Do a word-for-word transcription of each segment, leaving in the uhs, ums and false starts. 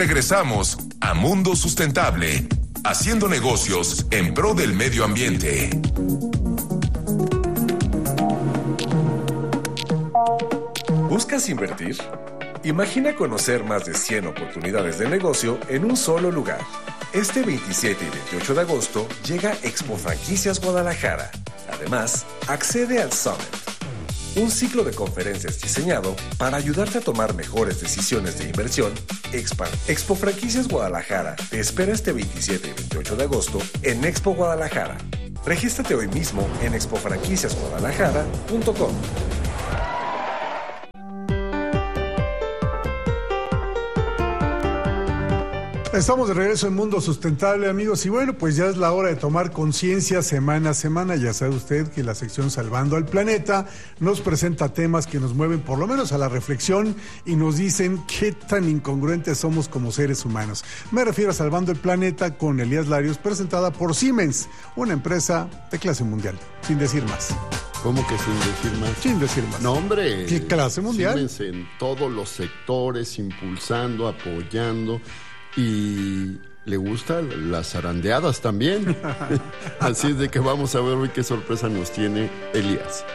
Regresamos a Mundo Sustentable, haciendo negocios en pro del medio ambiente. ¿Buscas invertir? Imagina conocer más de cien oportunidades de negocio en un solo lugar. Este veintisiete y veintiocho de agosto llega Expo Franquicias Guadalajara. Además, accede al Summit, un ciclo de conferencias diseñado para ayudarte a tomar mejores decisiones de inversión. Expan. Expo Franquicias Guadalajara te espera este veintisiete y veintiocho de agosto en Expo Guadalajara. Regístrate hoy mismo en expo franquicias guadalajara punto com. Estamos de regreso en Mundo Sustentable, amigos, y bueno, pues ya es la hora de tomar conciencia semana a semana. Ya sabe usted que la sección Salvando al Planeta nos presenta temas que nos mueven por lo menos a la reflexión y nos dicen qué tan incongruentes somos como seres humanos. Me refiero a Salvando el Planeta con Elías Larios, presentada por Siemens, una empresa de clase mundial, sin decir más. ¿Cómo que sin decir más? Sin decir más. No, hombre. ¿Qué clase mundial? Siemens en todos los sectores, impulsando, apoyando. Y le gustan las zarandeadas también. Así es de que vamos a ver hoy qué sorpresa nos tiene Elías.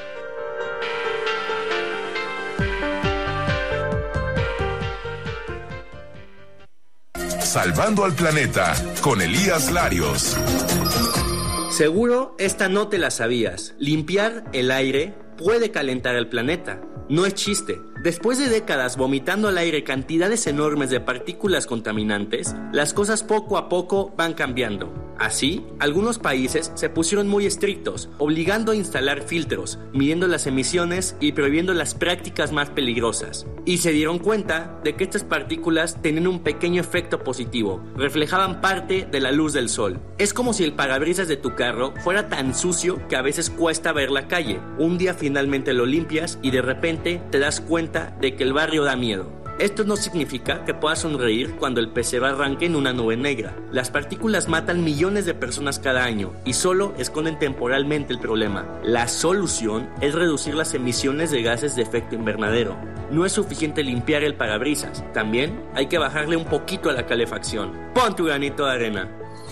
Salvando al Planeta con Elías Larios. Seguro esta no te la sabías. Limpiar el aire puede calentar el planeta. No es chiste. Después de décadas vomitando al aire cantidades enormes de partículas contaminantes, las cosas poco a poco van cambiando. Así, algunos países se pusieron muy estrictos, obligando a instalar filtros, midiendo las emisiones y prohibiendo las prácticas más peligrosas. Y se dieron cuenta de que estas partículas tenían un pequeño efecto positivo, reflejaban parte de la luz del sol. Es como si el parabrisas de tu carro fuera tan sucio que a veces cuesta ver la calle. Un día finalmente lo limpias y de repente te das cuenta de que el barrio da miedo. Esto no significa que puedas sonreír cuando el pecero arranque en una nube negra. Las partículas matan millones de personas cada año y solo esconden temporalmente el problema. La solución es reducir las emisiones de gases de efecto invernadero. No es suficiente limpiar el parabrisas, también hay que bajarle un poquito a la calefacción. Pon tu granito de arena.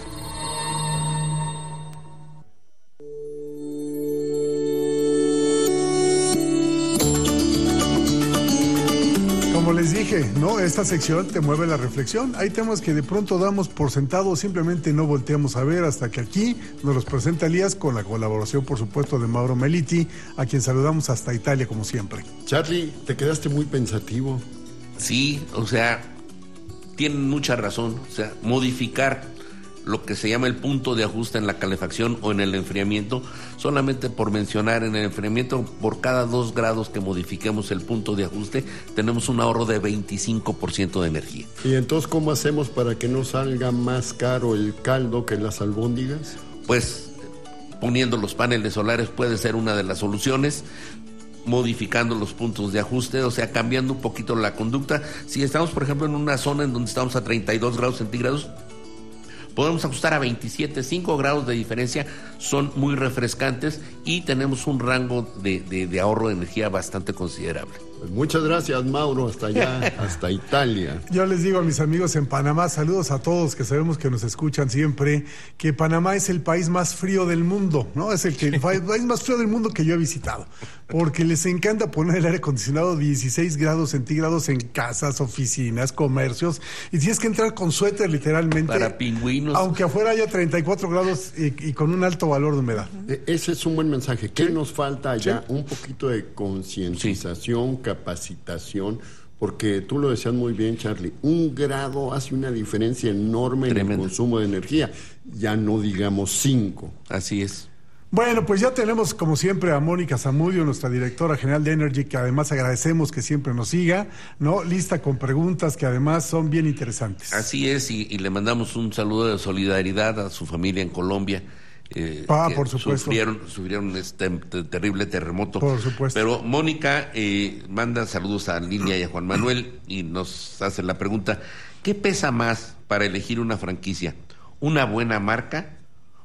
Como les dije, ¿no? Esta sección te mueve la reflexión. Hay temas que de pronto damos por sentado o simplemente no volteamos a ver hasta que aquí nos los presenta Elías con la colaboración, por supuesto, de Mauro Meliti, a quien saludamos hasta Italia, como siempre. Charlie, te quedaste muy pensativo. Sí, o sea, tienen mucha razón. O sea, modificar lo que se llama el punto de ajuste en la calefacción o en el enfriamiento, solamente por mencionar, en el enfriamiento, por cada dos grados que modifiquemos el punto de ajuste, tenemos un ahorro de veinticinco por ciento de energía. ¿Y entonces cómo hacemos para que no salga más caro el caldo que las albóndigas? Pues poniendo los paneles solares puede ser una de las soluciones, modificando los puntos de ajuste, o sea, cambiando un poquito la conducta. Si estamos, por ejemplo, en una zona en donde estamos a treinta y dos grados centígrados, podemos ajustar a veintisiete, cinco grados de diferencia, son muy refrescantes y tenemos un rango de, de, de ahorro de energía bastante considerable. Pues muchas gracias, Mauro, hasta allá, hasta Italia. Yo les digo a mis amigos en Panamá, saludos a todos que sabemos que nos escuchan siempre, que Panamá es el país más frío del mundo, ¿no? Es el, que, el país más frío del mundo que yo he visitado, porque les encanta poner el aire acondicionado dieciséis grados centígrados en casas, oficinas, comercios, y tienes que entrar con suéter literalmente. Para pingüinos. Aunque afuera haya treinta y cuatro grados y, y con un alto valor de humedad. Ese es un buen mensaje. ¿Qué ¿Sí? nos falta allá? ¿Sí? Un poquito de concientización, sí. capacitación, porque tú lo decías muy bien, Charlie, un grado hace una diferencia enorme Tremendo. en el consumo de energía, ya no digamos cinco. Así es. Bueno, pues ya tenemos como siempre a Mónica Zamudio, nuestra directora general de Energy, que además agradecemos que siempre nos siga, ¿no? Lista con preguntas que además son bien interesantes. Así es, y, y le mandamos un saludo de solidaridad a su familia en Colombia. Eh, ah, por supuesto. Sufrieron, sufrieron este terrible terremoto. Por supuesto. Pero Mónica eh, manda saludos a Lilia y a Juan Manuel y nos hace la pregunta: ¿qué pesa más para elegir una franquicia? ¿Una buena marca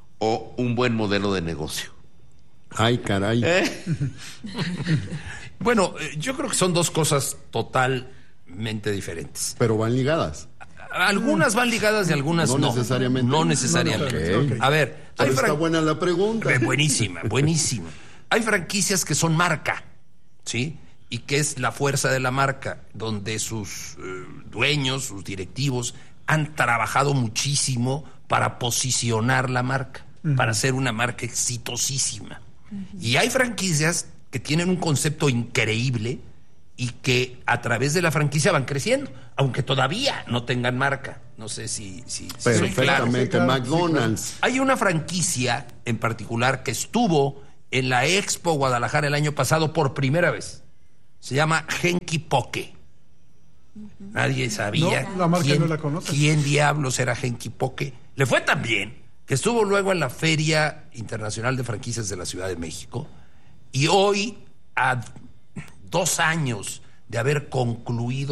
o un buen modelo de negocio? Ay, caray. ¿Eh? Bueno, yo creo que son dos cosas totalmente diferentes. Pero van ligadas. Algunas van ligadas y algunas no. No necesariamente. No necesariamente. No, no, okay. A ver, Pero hay está fran... buena la pregunta. Buenísima, buenísima. Hay franquicias que son marca, ¿sí? Y que es la fuerza de la marca, donde sus eh, dueños, sus directivos, han trabajado muchísimo para posicionar la marca, uh-huh. para ser una marca exitosísima. Uh-huh. Y hay franquicias que tienen un concepto increíble y que a través de la franquicia van creciendo, aunque todavía no tengan marca. No sé si... si, si Perfectamente, claro. McDonald's. Hay una franquicia en particular que estuvo en la Expo Guadalajara el año pasado por primera vez. Se llama Genki Poke. Nadie sabía no, la marca quién, no la conoce. quién diablos era Genki Poke. Le fue tan bien que estuvo luego en la Feria Internacional de Franquicias de la Ciudad de México y hoy, a dos años de haber concluido